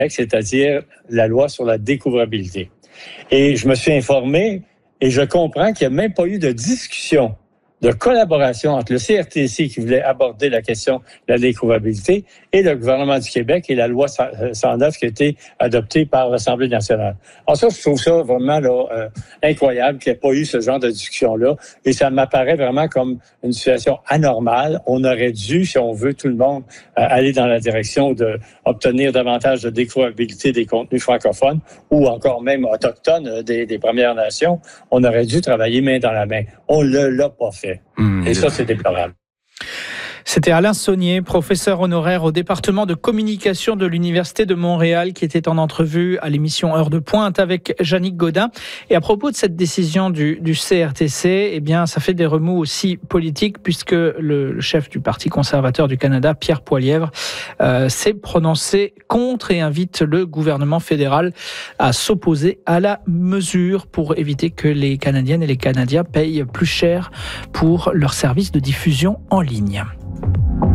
c'est-à-dire la loi sur la découvrabilité. Et je me suis informé et je comprends qu'il n'y a même pas eu de discussion, de collaboration entre le CRTC qui voulait aborder la question de la découvrabilité et le gouvernement du Québec et la loi 109 qui a été adoptée par l'Assemblée nationale. Alors ça, je trouve ça vraiment incroyable qu'il n'y ait pas eu ce genre de discussion-là et ça m'apparaît vraiment comme une situation anormale. On aurait dû, si on veut tout le monde, aller dans la direction d'obtenir davantage de découvrabilité des contenus francophones ou encore même autochtones des Premières Nations. On aurait dû travailler main dans la main. On ne l'a pas fait. Et ça, c'est déplorable. C'était Alain Saunier, professeur honoraire au département de communication de l'Université de Montréal, qui était en entrevue à l'émission Heure de Pointe avec Jannick Gaudin. Et à propos de cette décision du CRTC, eh bien, ça fait des remous aussi politiques, puisque le chef du Parti conservateur du Canada, Pierre Poilievre, s'est prononcé contre et invite le gouvernement fédéral à s'opposer à la mesure pour éviter que les Canadiennes et les Canadiens payent plus cher pour leurs services de diffusion en ligne.